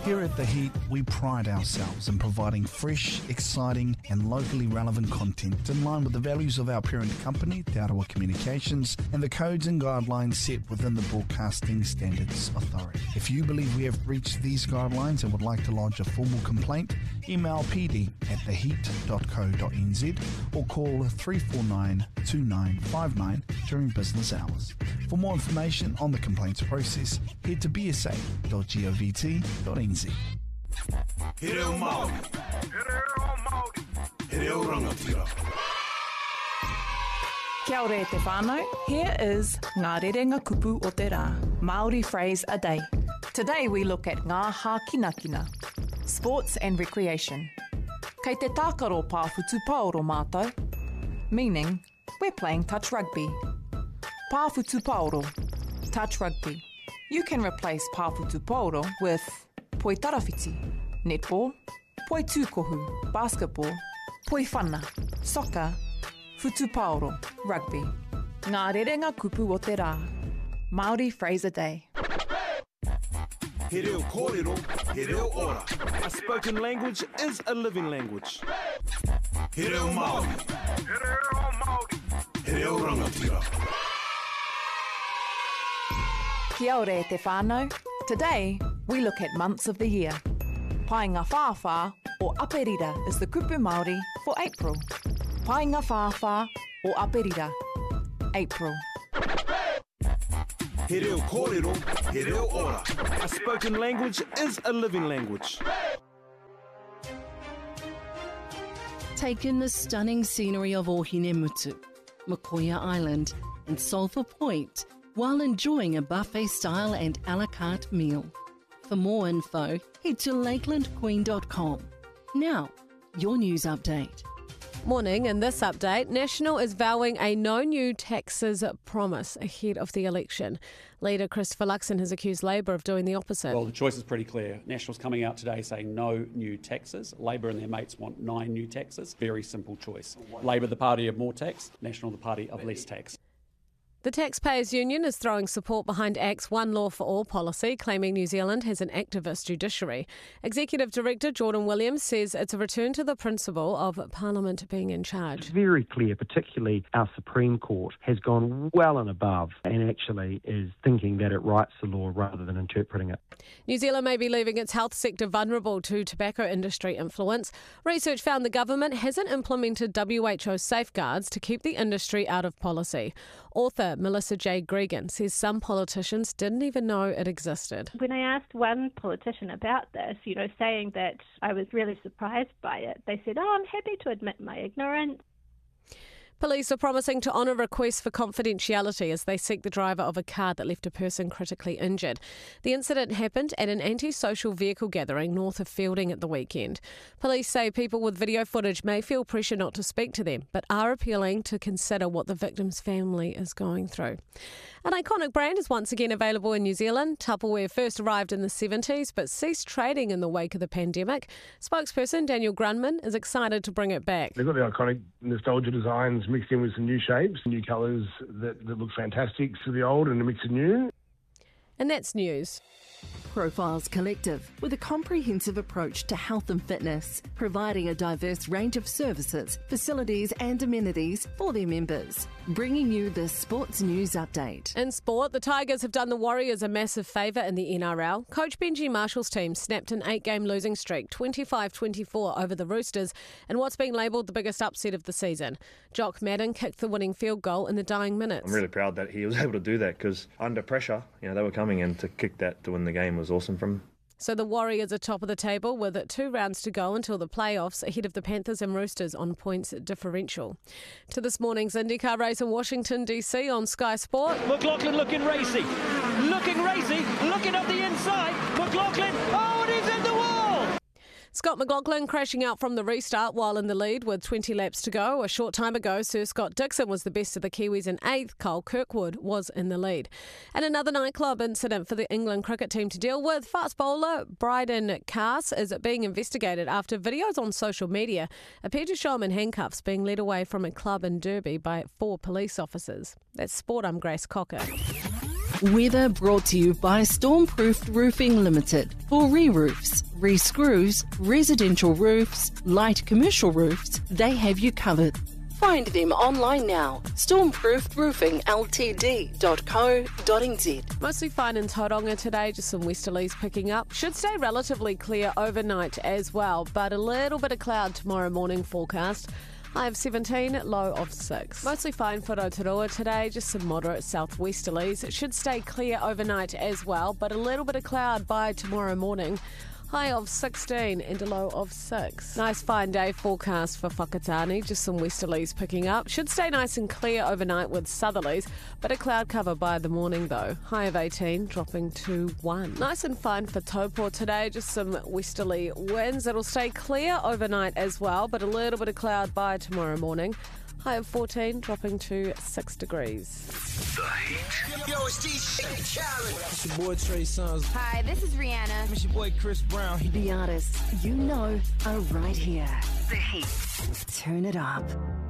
Here at The Heat, we pride ourselves in providing fresh, exciting and locally relevant content in line with the values of our parent company, Te Arawa Communications, and the codes and guidelines set within the Broadcasting Standards Authority. If you believe we have breached these guidelines and would like to lodge a formal complaint, email pd@theheat.co.nz or call 349-2959 during business hours. For more information on the complaints process, head to bsa.govt.nz. He reo Māori. He reo rangatira. Kia ora te whānau. Here is Ngā Rerenga Kupu o te Rā, Māori phrase a day. Today we look at ngā hākinakina, sports and recreation. Kei te tākaro pāwhutu paoro mātou, meaning we're playing touch rugby. Pāwhutu paoro, touch rugby. You can replace pāwhutu paoro with poi tarawhiti, netball, poi tūkohu, basketball, poi whana, soccer, whutu paoro, rugby. Ngā Rerenga Kupu o te Rā, Māori phrase a day. He reo kōrero, he reo ora. A spoken language is a living language. He reo Māori. He reo rangatira. Kia ora te whānau. Today, we look at months of the year. Painga whāwhā or aperira is the kupu Māori for April. Painga whāwhā or aperira, April. He reo kōrero, he reo ora. A spoken language is a living language. Take in the stunning scenery of Ohinemutu, Mokoia Island and Sulphur Point while enjoying a buffet-style and a la carte meal. For more info, head to lakelandqueen.com. Now, your news update. Morning. In this update, National is vowing a no new taxes promise ahead of the election. Leader Christopher Luxon has accused Labor of doing the opposite. Well, the choice is pretty clear. National's coming out today saying no new taxes. Labor and their mates want 9 new taxes. Very simple choice. Labor, the party of more tax. National, the party of less tax. The Taxpayers Union is throwing support behind ACT's One Law for All policy, claiming New Zealand has an activist judiciary. Executive Director Jordan Williams says it's a return to the principle of Parliament being in charge. It's very clear, particularly our Supreme Court has gone well and above and actually is thinking that it writes the law rather than interpreting it. New Zealand may be leaving its health sector vulnerable to tobacco industry influence. Research found the government hasn't implemented WHO safeguards to keep the industry out of policy. Author Melissa J. Gregan says some politicians didn't even know it existed. When I asked one politician about this, saying that I was really surprised by it, they said, I'm happy to admit my ignorance. Police are promising to honour requests for confidentiality as they seek the driver of a car that left a person critically injured. The incident happened at an anti-social vehicle gathering north of Fielding at the weekend. Police say people with video footage may feel pressure not to speak to them, but are appealing to consider what the victim's family is going through. An iconic brand is once again available in New Zealand. Tupperware first arrived in the 70s but ceased trading in the wake of the pandemic. Spokesperson Daniel Grunman is excited to bring it back. They've got the iconic nostalgia designs mixed in with some new shapes, new colours that look fantastic to the old and a mix of new. And that's news. Profiles Collective, with a comprehensive approach to health and fitness, providing a diverse range of services, facilities and amenities for their members. Bringing you the Sports News Update. In sport, the Tigers have done the Warriors a massive favour in the NRL. Coach Benji Marshall's team snapped an 8-game losing streak, 25-24 over the Roosters, in what's being labelled the biggest upset of the season. Jock Madden kicked the winning field goal in the dying minutes. I'm really proud that he was able to do that because under pressure, they were coming in to kick that to win the game was awesome from him. So the Warriors are top of the table with 2 rounds to go until the playoffs, ahead of the Panthers and Roosters on points differential. To this morning's IndyCar race in Washington DC on Sky Sport. McLaughlin looking racy, looking up the inside. McLaughlin, and he's in the wall! Scott McLaughlin crashing out from the restart while in the lead with 20 laps to go. A short time ago, Sir Scott Dixon was the best of the Kiwis in 8th. Kyle Kirkwood was in the lead. And another nightclub incident for the England cricket team to deal with. Fast bowler Bryden Cass is being investigated after videos on social media appear to show him in handcuffs being led away from a club in Derby by 4 police officers. That's Sport, I'm Grace Cocker. Weather brought to you by Stormproofed Roofing Limited. For re-roofs, re-screws, residential roofs, light commercial roofs, they have you covered. Find them online now. stormproofedroofingltd.co.nz. Mostly fine in Tauranga today, just some westerlies picking up. Should stay relatively clear overnight as well, but a little bit of cloud tomorrow morning forecast. High of 17, low of 6. Mostly fine for Rotorua today, just some moderate southwesterlies. It should stay clear overnight as well, but a little bit of cloud by tomorrow morning. High of 16 and a low of 6. Nice fine day forecast for Whakatane, just some westerlies picking up. Should stay nice and clear overnight with southerlies, but a cloud cover by the morning though. High of 18, dropping to 1. Nice and fine for Taupo today, just some westerly winds. It'll stay clear overnight as well, but a little bit of cloud by tomorrow morning. High of 14, dropping to 6 degrees. The Heat. Yo, it's DJ Khaled. It's your boy Trey Songz. Hi, this is Rihanna. It's your boy Chris Brown. The artists you know are right here. The Heat. Turn it up.